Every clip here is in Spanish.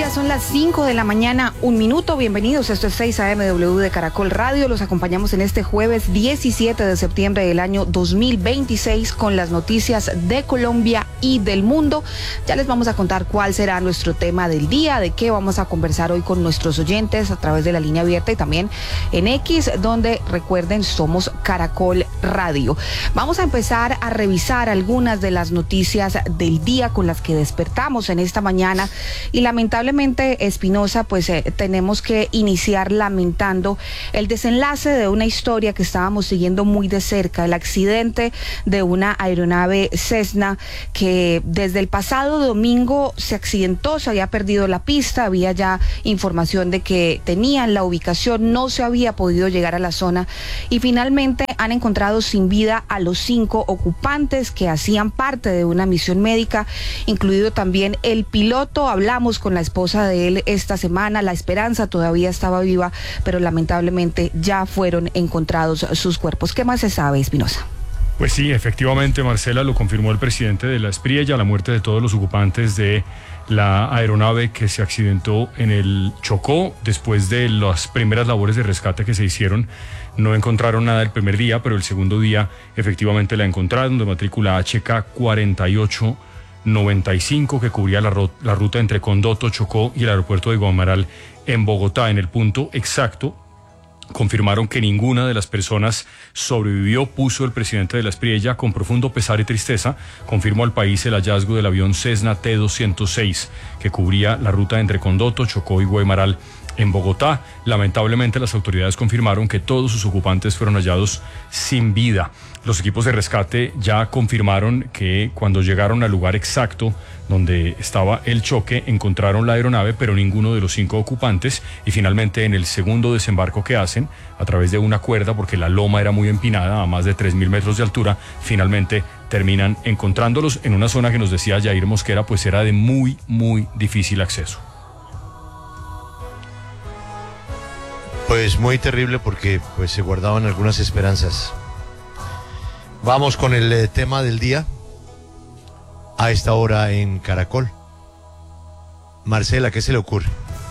Colombia, son las 5 de la mañana, 1 minuto. Bienvenidos, esto es 6 AMW de Caracol Radio. Los acompañamos en este jueves 17 de septiembre del año 2026 con las noticias de Colombia y del mundo. Ya les vamos a contar cuál será nuestro tema del día, de qué vamos a conversar hoy con nuestros oyentes a través de la línea abierta y también en X, donde recuerden, somos Caracol Radio. Vamos a empezar a revisar algunas de las noticias del día con las que despertamos en esta mañana y lamentablemente, Espinosa, pues tenemos que iniciar lamentando el desenlace de una historia que estábamos siguiendo muy de cerca, el accidente de una aeronave Cessna que desde el pasado domingo se accidentó, se había perdido la pista, había ya información de que tenían la ubicación, no se había podido llegar a la zona y finalmente han encontrado sin vida a los 5 ocupantes que hacían parte de una misión médica, incluido también el piloto. Hablamos con la esposa de él esta semana, la esperanza todavía estaba viva, pero lamentablemente ya fueron encontrados sus cuerpos. ¿Qué más se sabe, Espinosa? Pues sí, efectivamente, Marcela, lo confirmó el presidente de la Espriella, la muerte de todos los ocupantes de la aeronave que se accidentó en el Chocó. Después de las primeras labores de rescate que se hicieron, no encontraron nada el primer día, pero el segundo día efectivamente la encontraron, de matrícula HK 4895, que cubría la ruta entre Condoto, Chocó y el aeropuerto de Guamaral en Bogotá. En el punto exacto confirmaron que ninguna de las personas sobrevivió, puso el presidente de la Espriella. Con profundo pesar y tristeza, confirmó al país el hallazgo del avión Cessna T-206, que cubría la ruta entre Condoto, Chocó y Guaymaral en Bogotá. Lamentablemente, las autoridades confirmaron que todos sus ocupantes fueron hallados sin vida. Los equipos de rescate ya confirmaron que cuando llegaron al lugar exacto donde estaba el choque, encontraron la aeronave, pero ninguno de los 5 ocupantes. Y finalmente, en el segundo desembarco que hacen, a través de una cuerda, porque la loma era muy empinada, a más de 3.000 metros de altura, finalmente terminan encontrándolos en una zona que nos decía Yair Mosquera, pues era de muy, muy difícil acceso. Pues muy terrible, porque pues se guardaban algunas esperanzas. Vamos con el tema del día a esta hora en Caracol. Marcela, ¿qué se le ocurre?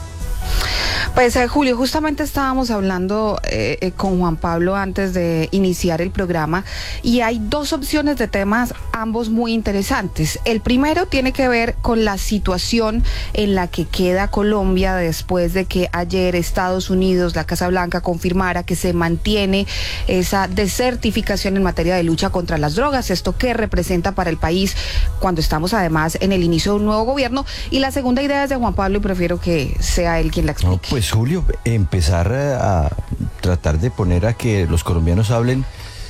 Pues Julio, justamente estábamos hablando con Juan Pablo antes de iniciar el programa y hay 2 opciones de temas, ambos muy interesantes. El primero tiene que ver con la situación en la que queda Colombia después de que ayer Estados Unidos, la Casa Blanca, confirmara que se mantiene esa desertificación en materia de lucha contra las drogas. Esto qué representa para el país cuando estamos además en el inicio de un nuevo gobierno. Y la segunda idea es de Juan Pablo y prefiero que sea él quien la explique. No, pues Julio, empezar a tratar de poner a que los colombianos hablen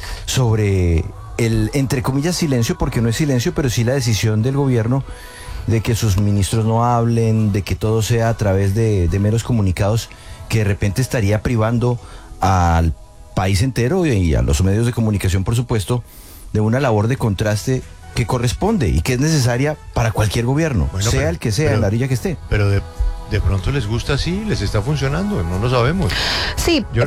sobre el, entre comillas, silencio, porque no es silencio, pero sí la decisión del gobierno de que sus ministros no hablen, de que todo sea a través de meros comunicados, que de repente estaría privando al país entero y a los medios de comunicación, por supuesto, de una labor de contraste que corresponde y que es necesaria para cualquier gobierno, bueno, sea el que sea, en la orilla que esté. Pero de pronto les gusta así, les está funcionando, no lo sabemos. Sí, yo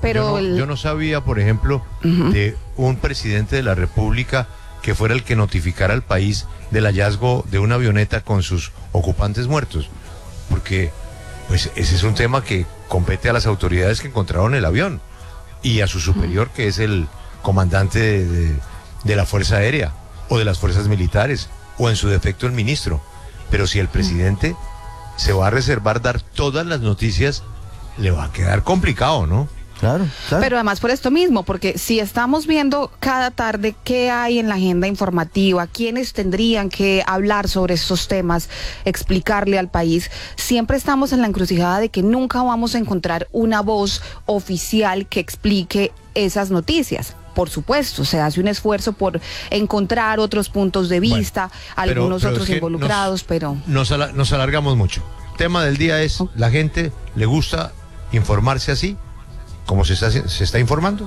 no sabía, por ejemplo, de un presidente de la República que fuera el que notificara al país del hallazgo de una avioneta con sus ocupantes muertos, porque pues ese es un tema que compete a las autoridades que encontraron el avión y a su superior, que es el comandante de la Fuerza Aérea o de las Fuerzas Militares, o en su defecto el ministro. Pero si el presidente se va a reservar dar todas las noticias, le va a quedar complicado, ¿no? Claro. Pero además por esto mismo, porque si estamos viendo cada tarde qué hay en la agenda informativa, quiénes tendrían que hablar sobre estos temas, explicarle al país, siempre estamos en la encrucijada de que nunca vamos a encontrar una voz oficial que explique esas noticias. Por supuesto, se hace un esfuerzo por encontrar otros puntos de vista, algunos otros involucrados, pero... Nos alargamos mucho. El tema del día es, la gente le gusta informarse así, como se está informando.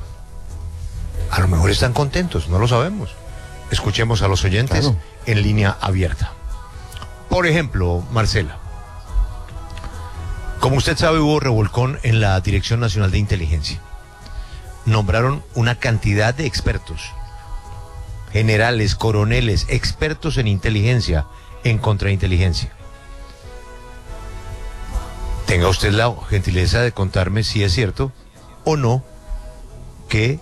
A lo mejor están contentos, no lo sabemos. Escuchemos a los oyentes, claro, en línea abierta. Por ejemplo, Marcela, como usted sabe, hubo revolcón en la Dirección Nacional de Inteligencia. Nombraron una cantidad de expertos, generales, coroneles, expertos en inteligencia, en contrainteligencia. tenga usted la gentileza de contarme si es cierto o no que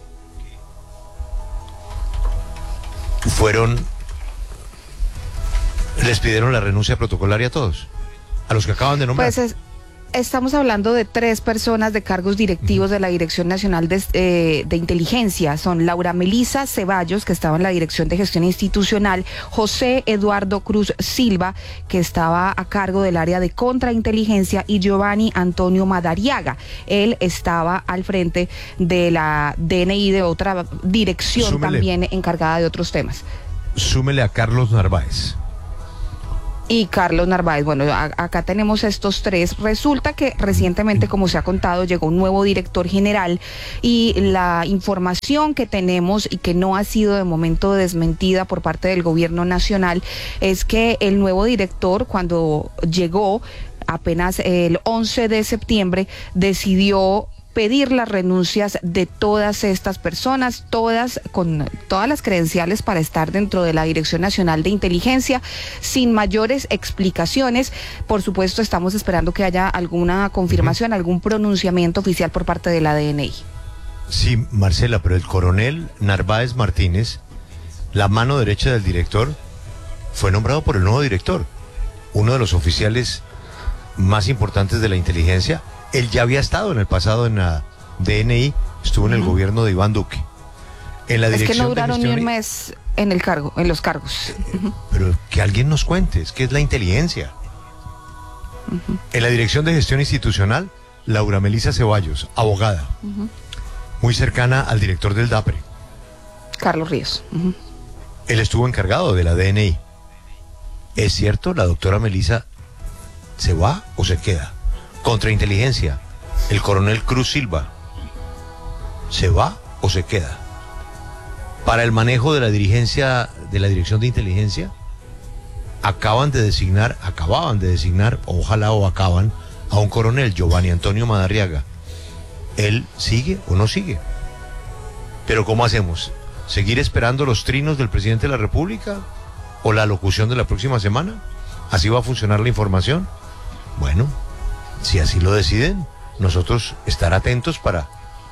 les pidieron la renuncia protocolaria a todos, a los que acaban de nombrar. Pues estamos hablando de 3 personas de cargos directivos de la Dirección Nacional de Inteligencia. Son Laura Melisa Ceballos, que estaba en la Dirección de Gestión Institucional, José Eduardo Cruz Silva, que estaba a cargo del área de contrainteligencia, y Giovanni Antonio Madariaga. Él estaba al frente de la DNI, de otra dirección también encargada de otros temas. Súmele a Carlos Narváez. Y Carlos Narváez. Bueno, acá tenemos estos 3. Resulta que recientemente, como se ha contado, llegó un nuevo director general, y la información que tenemos, y que no ha sido de momento desmentida por parte del gobierno nacional, es que el nuevo director, cuando llegó apenas el 11 de septiembre, decidió pedir las renuncias de todas estas personas, todas con todas las credenciales para estar dentro de la Dirección Nacional de Inteligencia, sin mayores explicaciones. Por supuesto, estamos esperando que haya alguna confirmación, algún pronunciamiento oficial por parte de la DNI. Sí, Marcela, pero el coronel Narváez Martínez, la mano derecha del director, fue nombrado por el nuevo director, uno de los oficiales más importantes de la inteligencia. Él ya había estado en el pasado en la DNI, estuvo en el gobierno de Iván Duque. En la dirección, es que no duraron ni un mes en el cargo, en los cargos. Pero que alguien nos cuente, es que es la inteligencia. En la Dirección de Gestión Institucional, Laura Melisa Ceballos, abogada, muy cercana al director del DAPRE, Carlos Ríos. Él estuvo encargado de la DNI. ¿Es cierto, la doctora Melisa se va o se queda? Contrainteligencia, el coronel Cruz Silva, ¿se va o se queda? Para el manejo de la dirigencia de la Dirección de Inteligencia, acababan de designar, ojalá o acaban, a un coronel, Giovanni Antonio Madariaga. ¿Él sigue o no sigue? Pero ¿cómo hacemos? ¿Seguir esperando los trinos del presidente de la República? ¿O la locución de la próxima semana? ¿Así va a funcionar la información? Bueno, si así lo deciden, nosotros estar atentos para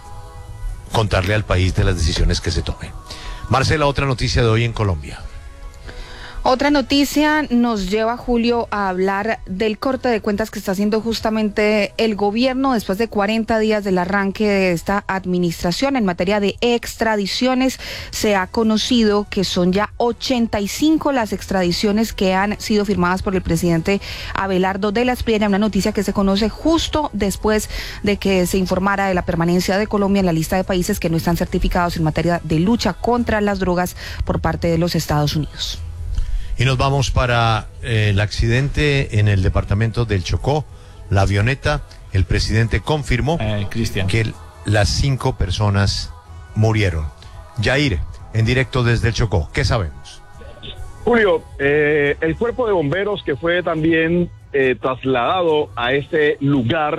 contarle al país de las decisiones que se tomen. Marcela, otra noticia de hoy en Colombia. Otra noticia nos lleva, Julio, a hablar del corte de cuentas que está haciendo justamente el gobierno después de 40 días del arranque de esta administración en materia de extradiciones. Se ha conocido que son ya 85 las extradiciones que han sido firmadas por el presidente Abelardo de la Espriella, una noticia que se conoce justo después de que se informara de la permanencia de Colombia en la lista de países que no están certificados en materia de lucha contra las drogas por parte de los Estados Unidos. Y nos vamos para el accidente en el departamento del Chocó, la avioneta. El presidente confirmó que las 5 personas murieron. Yair, en directo desde el Chocó, ¿qué sabemos? Julio, el cuerpo de bomberos que fue también trasladado a ese lugar,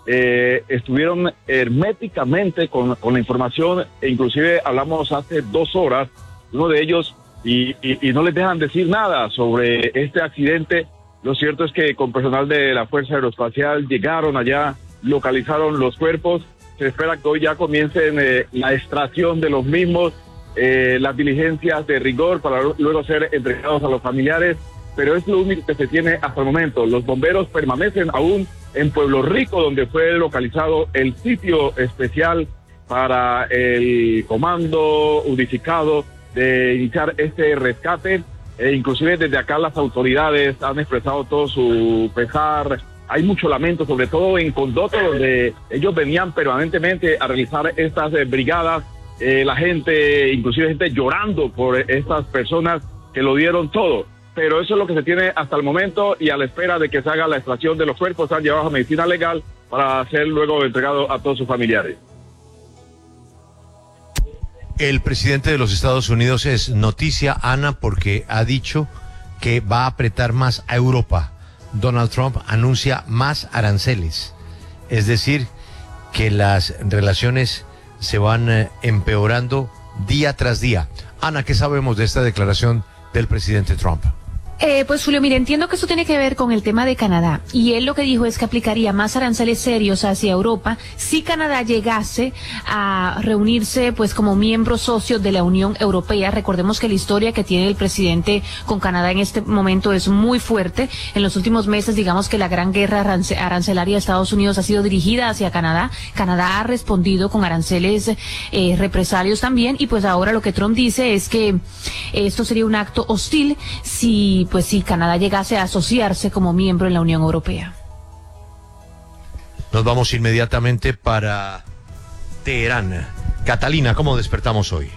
estuvieron herméticamente con la información, e inclusive hablamos hace 2 horas, uno de ellos, y no les dejan decir nada sobre este accidente. Lo cierto es que con personal de la Fuerza Aeroespacial llegaron allá, localizaron los cuerpos. Se espera que hoy ya comiencen la extracción de los mismos, las diligencias de rigor para luego ser entregados a los familiares, pero es lo único que se tiene hasta el momento. Los bomberos permanecen aún en Pueblo Rico, donde fue localizado el sitio especial para el comando unificado de iniciar este rescate. Inclusive desde acá las autoridades han expresado todo su pesar. Hay mucho lamento, sobre todo en Condoto, donde ellos venían permanentemente a realizar estas brigadas. La gente, inclusive gente llorando por estas personas que lo dieron todo. Pero eso es lo que se tiene hasta el momento, y a la espera de que se haga la extracción de los cuerpos, han llevado a medicina legal para ser luego entregado a todos sus familiares. El presidente de los Estados Unidos es noticia, Ana, porque ha dicho que va a apretar más a Europa. Donald Trump anuncia más aranceles, es decir, que las relaciones se van empeorando día tras día. Ana, ¿qué sabemos de esta declaración del presidente Trump? Pues Julio, mire, entiendo que eso tiene que ver con el tema de Canadá, y él lo que dijo es que aplicaría más aranceles serios hacia Europa si Canadá llegase a reunirse pues como miembro socio de la Unión Europea. Recordemos que la historia que tiene el presidente con Canadá en este momento es muy fuerte. En los últimos meses, digamos que la gran guerra arancelaria de Estados Unidos ha sido dirigida hacia Canadá. Canadá ha respondido con aranceles represalios también, y pues ahora lo que Trump dice es que esto sería un acto hostil si Canadá llegase a asociarse como miembro en la Unión Europea. Nos vamos inmediatamente para Teherán. Catalina, ¿cómo despertamos hoy?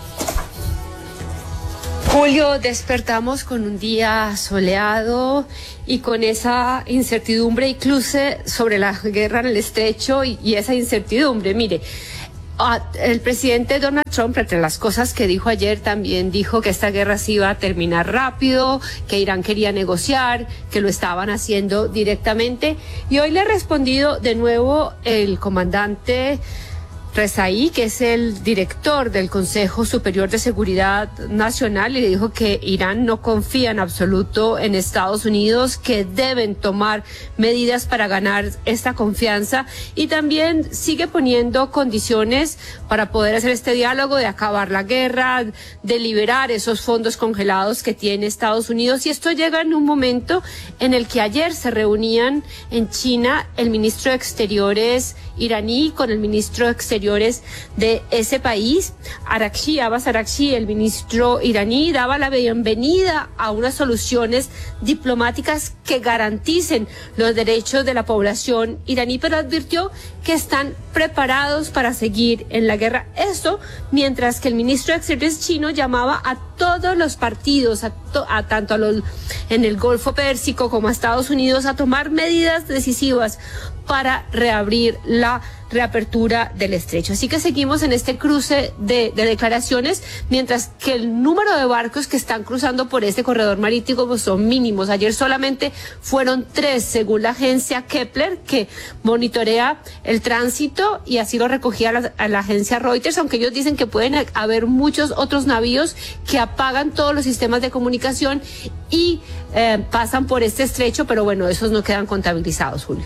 Julio, despertamos con un día soleado y con esa incertidumbre incluso sobre la guerra en el estrecho y esa incertidumbre. Mire, el presidente Donald Trump, entre las cosas que dijo ayer, también dijo que esta guerra se iba a terminar rápido, que Irán quería negociar, que lo estaban haciendo directamente. Y hoy le ha respondido de nuevo el comandante Rezaí, que es el director del Consejo Superior de Seguridad Nacional, y le dijo que Irán no confía en absoluto en Estados Unidos, que deben tomar medidas para ganar esta confianza, y también sigue poniendo condiciones para poder hacer este diálogo de acabar la guerra, de liberar esos fondos congelados que tiene Estados Unidos. Y esto llega en un momento en el que ayer se reunían en China el ministro de Exteriores iraní con el ministro de Exteriores de ese país. Abbas Araghchi, el ministro iraní, daba la bienvenida a unas soluciones diplomáticas que garanticen los derechos de la población iraní, pero advirtió que están preparados para seguir en la guerra. Esto mientras que el ministro de Exteriores chino llamaba a todos los partidos, tanto en el Golfo Pérsico como a Estados Unidos, a tomar medidas decisivas para reabrir la reapertura del estrecho. Así que seguimos en este cruce de declaraciones, mientras que el número de barcos que están cruzando por este corredor marítimo pues son mínimos. Ayer solamente fueron 3, según la agencia Kepler, que monitorea el tránsito, y así lo recogía la agencia Reuters, aunque ellos dicen que pueden haber muchos otros navíos que apagan todos los sistemas de comunicación y pasan por este estrecho, pero bueno, esos no quedan contabilizados, Julio.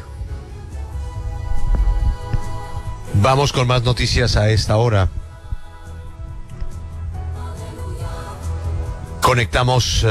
Vamos con más noticias a esta hora. Conectamos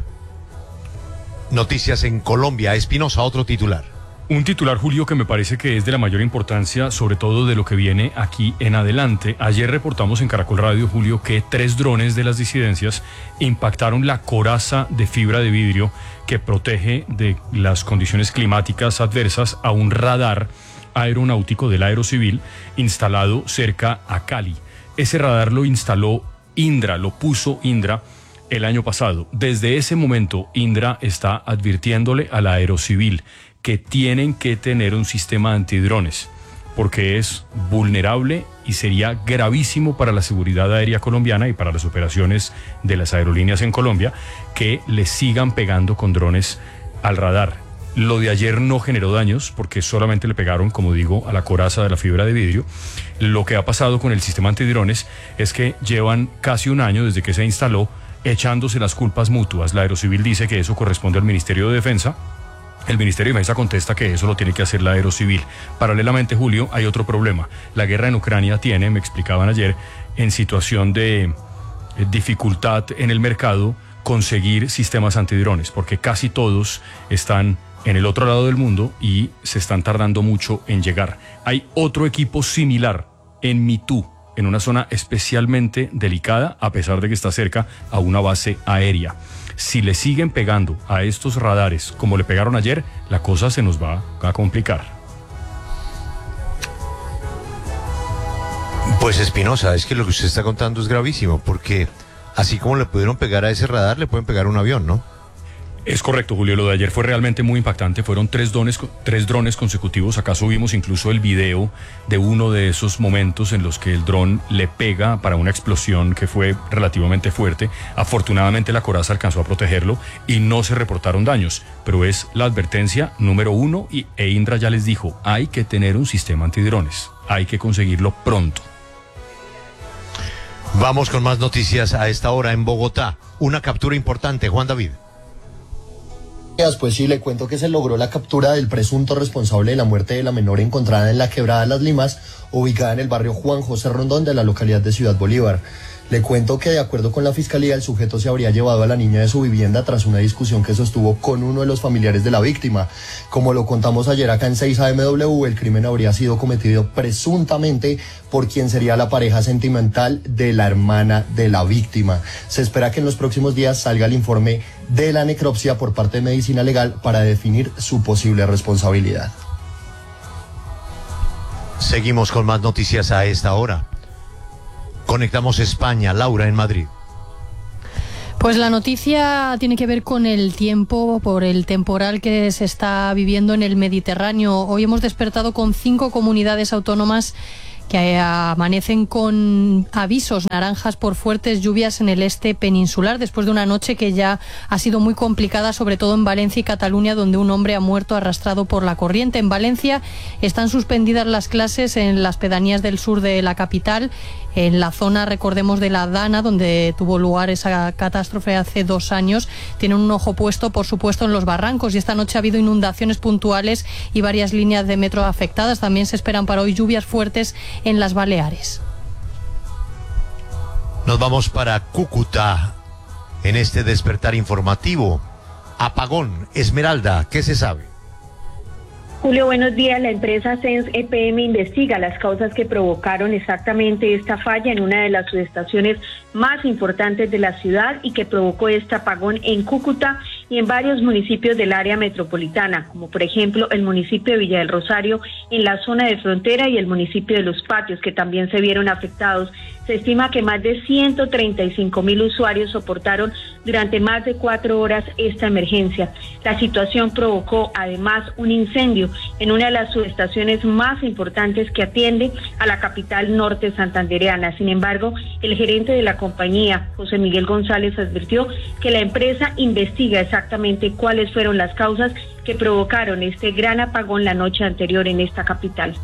noticias en Colombia. Espinosa, otro titular. Un titular, Julio, que me parece que es de la mayor importancia, sobre todo de lo que viene aquí en adelante. Ayer reportamos en Caracol Radio, Julio, que 3 drones de las disidencias impactaron la coraza de fibra de vidrio que protege de las condiciones climáticas adversas a un radar aeronáutico del Aerocivil instalado cerca a Cali. Ese radar lo instaló Indra, lo puso Indra el año pasado. Desde ese momento, Indra está advirtiéndole al Aerocivil que tienen que tener un sistema antidrones, porque es vulnerable y sería gravísimo para la seguridad aérea colombiana y para las operaciones de las aerolíneas en Colombia que le sigan pegando con drones al radar. Lo de ayer no generó daños porque solamente le pegaron, como digo, a la coraza de la fibra de vidrio. Lo que ha pasado con el sistema antidrones es que llevan casi un año desde que se instaló echándose las culpas mutuas. La Aerocivil dice que eso corresponde al Ministerio de Defensa. El Ministerio de Defensa contesta que eso lo tiene que hacer la Aerocivil. Paralelamente, Julio, hay otro problema. La guerra en Ucrania tiene, me explicaban ayer, en situación de dificultad en el mercado conseguir sistemas antidrones, porque casi todos están en el otro lado del mundo y se están tardando mucho en llegar. Hay otro equipo similar en Mitú, en una zona especialmente delicada, a pesar de que está cerca a una base aérea. Si le siguen pegando a estos radares como le pegaron ayer, la cosa se nos va a complicar. Pues Espinosa, es que lo que usted está contando es gravísimo, porque así como le pudieron pegar a ese radar, le pueden pegar a un avión, ¿no? Es correcto, Julio, lo de ayer fue realmente muy impactante, fueron 3 drones consecutivos. Acá subimos incluso el video de uno de esos momentos en los que el dron le pega para una explosión que fue relativamente fuerte. Afortunadamente la coraza alcanzó a protegerlo y no se reportaron daños, pero es la advertencia número 1 e Indra ya les dijo, hay que tener un sistema antidrones, hay que conseguirlo pronto. Vamos con más noticias a esta hora en Bogotá. Una captura importante, Juan David. Pues sí, le cuento que se logró la captura del presunto responsable de la muerte de la menor encontrada en la Quebrada Las Limas, ubicada en el barrio Juan José Rondón de la localidad de Ciudad Bolívar. Le cuento que de acuerdo con la fiscalía, el sujeto se habría llevado a la niña de su vivienda tras una discusión que sostuvo con uno de los familiares de la víctima. Como lo contamos ayer acá en 6 AMW, el crimen habría sido cometido presuntamente por quien sería la pareja sentimental de la hermana de la víctima. Se espera que en los próximos días salga el informe de la necropsia por parte de Medicina Legal para definir su posible responsabilidad. Seguimos con más noticias a esta hora. Conectamos España, Laura en Madrid. Pues la noticia tiene que ver con el tiempo, por el temporal que se está viviendo en el Mediterráneo. Hoy hemos despertado con 5 comunidades autónomas que amanecen con avisos naranjas por fuertes lluvias en el este peninsular, después de una noche que ya ha sido muy complicada, sobre todo en Valencia y Cataluña, donde un hombre ha muerto arrastrado por la corriente. En Valencia están suspendidas las clases en las pedanías del sur de la capital, en la zona, recordemos, de la Dana, donde tuvo lugar esa catástrofe hace 2 años. Tienen un ojo puesto, por supuesto, en los barrancos, y esta noche ha habido inundaciones puntuales y varias líneas de metro afectadas. También se esperan para hoy lluvias fuertes en las Baleares. Nos vamos para Cúcuta en este despertar informativo. Apagón, Esmeralda, ¿qué se sabe? Julio, buenos días. La empresa Sens EPM investiga las causas que provocaron exactamente esta falla en una de las subestaciones más importantes de la ciudad y que provocó este apagón en Cúcuta y en varios municipios del área metropolitana, como por ejemplo el municipio de Villa del Rosario en la zona de frontera y el municipio de Los Patios, que también se vieron afectados. Se estima que más de 135.000 usuarios soportaron durante más de 4 horas esta emergencia. La situación provocó además un incendio en una de las subestaciones más importantes que atiende a la capital norte santandereana. Sin embargo, el gerente de la compañía, José Miguel González, advirtió que la empresa investiga exactamente cuáles fueron las causas que provocaron este gran apagón la noche anterior en esta capital.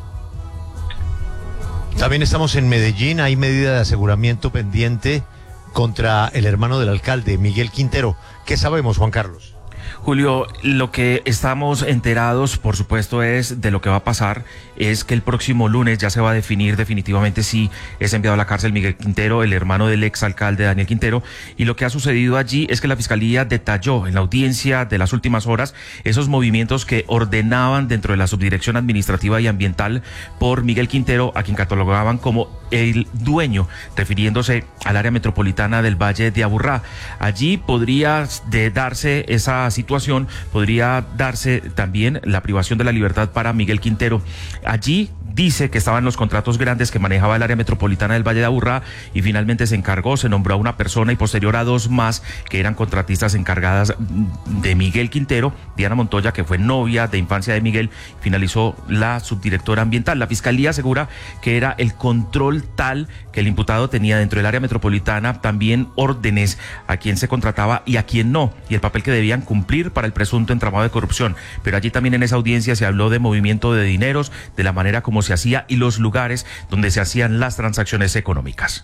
También estamos en Medellín, hay medida de aseguramiento pendiente contra el hermano del alcalde, Miguel Quintero. ¿Qué sabemos, Juan Carlos? Julio, lo que estamos enterados, por supuesto, es de lo que va a pasar, es que el próximo lunes ya se va a definir definitivamente si es enviado a la cárcel Miguel Quintero, el hermano del exalcalde Daniel Quintero, y lo que ha sucedido allí es que la Fiscalía detalló en la audiencia de las últimas horas esos movimientos que ordenaban dentro de la Subdirección Administrativa y Ambiental por Miguel Quintero, a quien catalogaban como el dueño, refiriéndose al área metropolitana del Valle de Aburrá. Allí podría darse esa situación, podría darse también la privación de la libertad para Miguel Quintero. Allí dice que estaban los contratos grandes que manejaba el área metropolitana del Valle de Aburrá y finalmente se encargó, se nombró a una persona y posterior a 2 más que eran contratistas encargadas de Miguel Quintero. Diana Montoya, que fue novia de infancia de Miguel, finalizó la subdirectora ambiental. La Fiscalía asegura que era el control tal que el imputado tenía dentro del área metropolitana también órdenes a quien se contrataba y a quien no, y el papel que debían cumplir para el presunto entramado de corrupción. Pero allí también en esa audiencia se habló de movimiento de dineros, de la manera como se hacía y los lugares donde se hacían las transacciones económicas.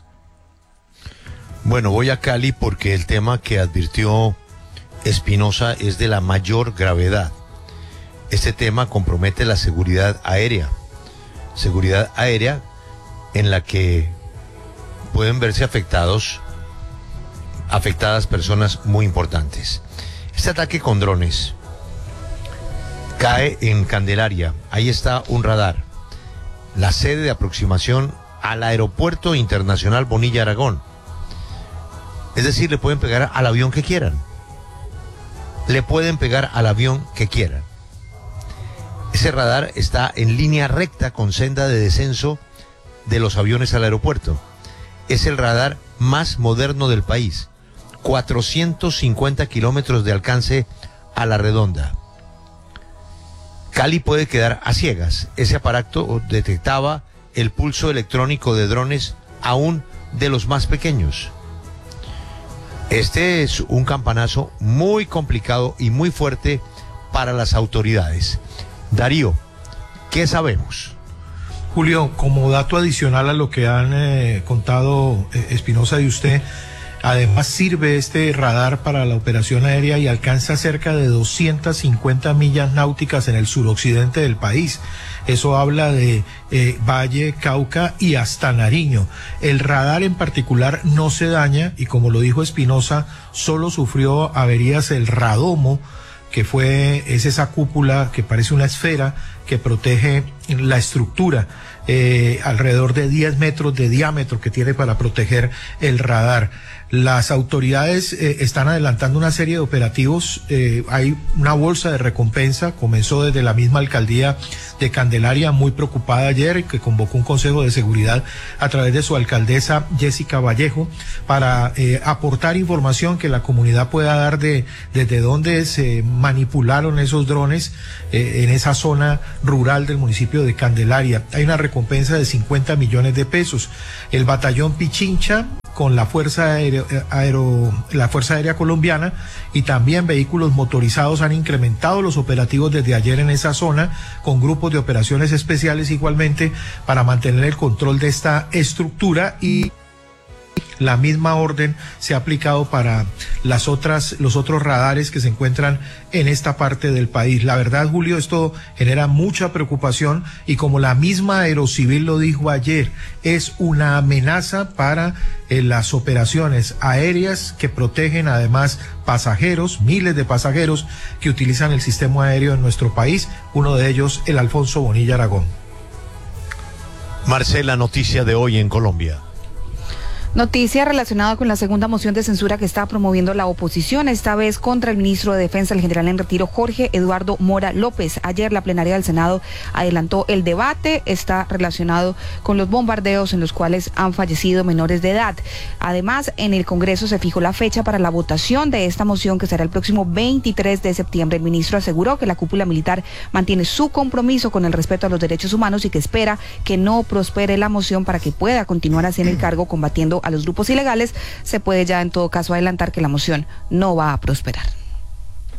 Bueno, voy a Cali porque el tema que advirtió Espinosa es de la mayor gravedad. Este tema compromete la seguridad aérea en la que pueden verse afectadas personas muy importantes. Este ataque con drones cae en Candelaria, ahí está un radar, la sede de aproximación al Aeropuerto Internacional Bonilla Aragón. Es decir, le pueden pegar al avión que quieran. Ese radar está en línea recta con senda de descenso de los aviones al aeropuerto. Es el radar más moderno del país. 450 kilómetros de alcance a la redonda. Cali puede quedar a ciegas. Ese aparato detectaba el pulso electrónico de drones, aún de los más pequeños. Este es un campanazo muy complicado y muy fuerte para las autoridades. Darío, ¿qué sabemos? Julio, como dato adicional a lo que han contado Espinosa y usted, Además sirve este radar para la operación aérea y alcanza cerca de 250 millas náuticas en el suroccidente del país. Eso habla de Valle, Cauca y hasta Nariño. El radar en particular no se daña y, como lo dijo Espinosa, solo sufrió averías el radomo, que es esa cúpula que parece una esfera que protege la estructura, alrededor de 10 metros de diámetro que tiene para proteger el radar. Las autoridades están adelantando una serie de operativos. Hay una bolsa de recompensa, comenzó desde la misma alcaldía de Candelaria, muy preocupada ayer, que convocó un consejo de seguridad a través de su alcaldesa Jessica Vallejo para aportar información que la comunidad pueda dar desde dónde se manipularon esos drones en esa zona rural del municipio de Candelaria. Hay una recompensa de 50 millones de pesos. El batallón Pichincha, con la Fuerza Aérea Colombiana, y también vehículos motorizados han incrementado los operativos desde ayer en esa zona, con grupos de operaciones especiales igualmente para mantener el control de esta estructura, y la misma orden se ha aplicado para los otros radares que se encuentran en esta parte del país. La verdad, Julio, esto genera mucha preocupación y, como la misma Aerocivil lo dijo ayer, es una amenaza para las operaciones aéreas que protegen además pasajeros, miles de pasajeros que utilizan el sistema aéreo en nuestro país, uno de ellos el Alfonso Bonilla Aragón. Marcela, noticia de hoy en Colombia. Noticia relacionada con la segunda moción de censura que está promoviendo la oposición, esta vez contra el ministro de Defensa, el general en retiro Jorge Eduardo Mora López. Ayer la plenaria del Senado adelantó el debate, está relacionado con los bombardeos en los cuales han fallecido menores de edad. Además, en el Congreso se fijó la fecha para la votación de esta moción, que será el próximo 23 de septiembre. El ministro aseguró que la cúpula militar mantiene su compromiso con el respeto a los derechos humanos y que espera que no prospere la moción para que pueda continuar así en el cargo combatiendo a los grupos ilegales. Se puede ya en todo caso adelantar que la moción no va a prosperar.